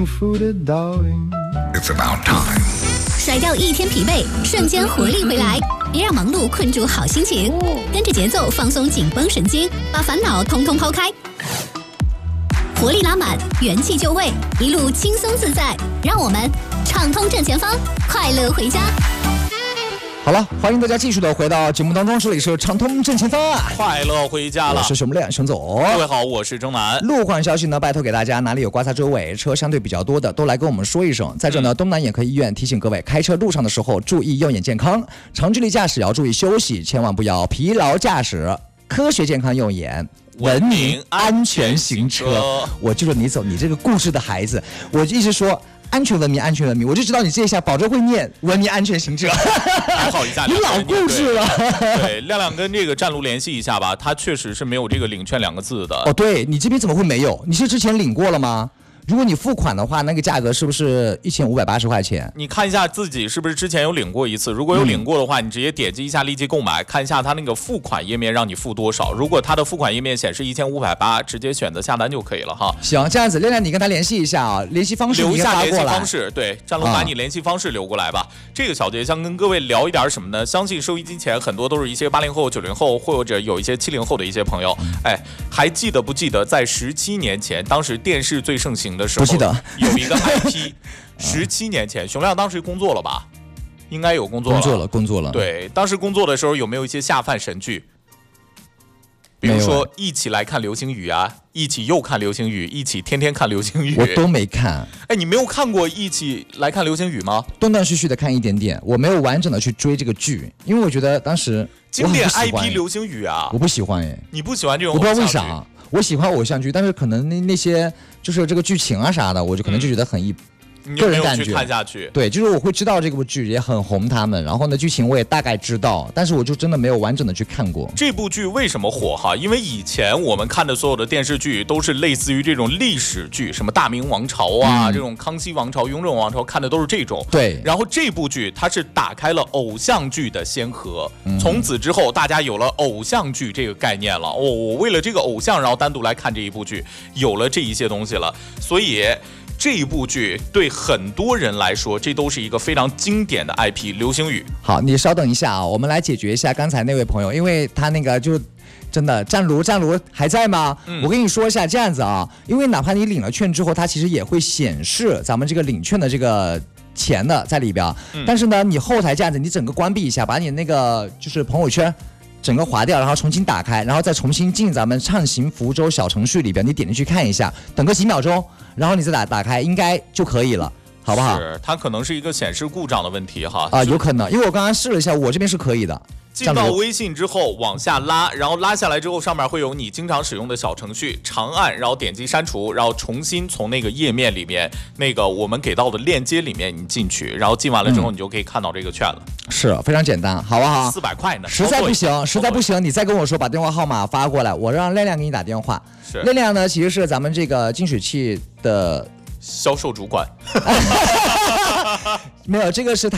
福的倒影。 It's about time. 甩掉一天疲惫，瞬间活力回来，别让忙碌困住好心情，跟着节奏放松紧绷神经，把烦恼通通抛开，活力拉满，元气就位，一路轻松自在，让我们畅通正前方，快乐回家。 好了，欢迎大家继续的回到节目当中，这里是畅通正前方， 快乐回家了。 我是熊木亮熊总。 各位好，我是征南。 路况消息呢，拜托给大家哪里有刮擦周围车相对比较多的，都来跟我们说一声。在这呢，东南眼科医院提醒各位，开车路上的时候注意用眼健康，长距离驾驶要注意休息，千万不要疲劳驾驶，科学健康用眼。文明安全行车，我就说你走，你这个故事的孩子，我一直说安全文明，安全文明，我就知道你这一下保证会念文明安全行车。 还好一下， 你老故事了。 对，亮亮跟这个站路联系一下吧，他确实是没有这个领券2个字的。 哦，对，你这边怎么会没有？你是之前领过了吗？如果你付款的话，那个价格是不是1580块钱？ 你看一下自己是不是之前有领过一次，如果有领过的话，你直接点击一下立即购买，看一下它那个付款页面让你付多少。如果它的付款页面显示1580，直接选择下单就可以了哈。 行，这样子，亮亮你跟他联系一下啊，联系方式留下联系方方式，对，战龙把你联系方式留过来吧。这个小节想跟各位聊一点什么呢？相信收音机前很多都是一些80后、90后，或者有一些70后的一些朋友。哎，还记得不记得在17年前，当时电视最盛行的时候？ 不记得。 有一个 IP， 17年前，熊亮当时工作了吧？应该有工作了。 工作了。 对，当时工作的时候有没有一些下饭神剧？比如说一起来看流星雨啊，一起又看流星雨，一起天天看流星雨。 我都没看。 哎，你没有看过一起来看流星雨吗？ 断断续续的看一点点，我没有完整的去追这个剧，因为我觉得当时经典 IP 流星雨啊， 我不喜欢耶。 你不喜欢这种？ 我不知道为啥。我喜欢偶像剧，但是可能那些就是这个剧情啊啥的，我就可能就觉得很个人感觉看下去。 对，就是我会知道这部剧也很红他们，然后呢剧情我也大概知道，但是我就真的没有完整的去看过。 这部剧为什么火哈？因为以前我们看的所有的电视剧都是类似于这种历史剧，什么大明王朝啊，这种康熙王朝、雍正王朝，看的都是这种。 对。 然后这部剧它是打开了偶像剧的先河，从此之后大家有了偶像剧这个概念了。我为了这个偶像，然后单独来看这一部剧，有了这一些东西了，所以。这一部剧对很多人来说，这都是一个非常经典的 IP《流星雨》。 好，你稍等一下啊，我们来解决一下刚才那位朋友，因为他那个就真的战卢还在吗？我跟你说一下，这样子啊，因为哪怕你领了券之后，它其实也会显示咱们这个领券的这个钱的在里边，但是呢，你后台这样子，你整个关闭一下，把你那个就是朋友圈。整个划掉，然后重新打开，然后再重新进咱们畅行福州小程序里边，你点进去看一下，等个几秒钟，然后你再打开，应该就可以了，好不好？ 是，它可能是一个显示故障的问题哈。 有可能，因为我刚刚试了一下，我这边是可以的。 进到微信之后往下拉，然后拉下来之后，上面会有你经常使用的小程序，长按，然后点击删除，然后重新从那个页面里面，那个我们给到的链接里面你进去，然后进完了之后，你就可以看到这个券了。 是非常简单，好不好 ？400块呢。 实在不行，你再跟我说，把电话号码发过来，我让亮亮给你打电话。 是。 亮亮呢，其实是咱们这个净水器的销售主管。 没有，这个是他。